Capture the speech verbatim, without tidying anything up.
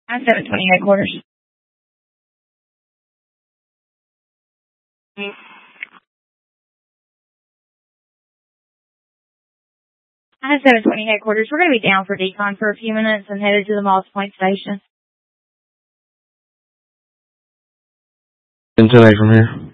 I seven twenty headquarters. I seven twenty headquarters. We're going to be down for decon for a few minutes and headed to the Moss Point station. ten eight from here.